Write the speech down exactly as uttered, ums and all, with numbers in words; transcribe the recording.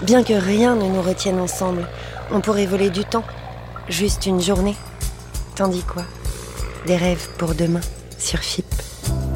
Bien que rien ne nous retienne ensemble, on pourrait voler du temps, juste une journée. Tandis quoi? Des rêves pour demain, sur F I P.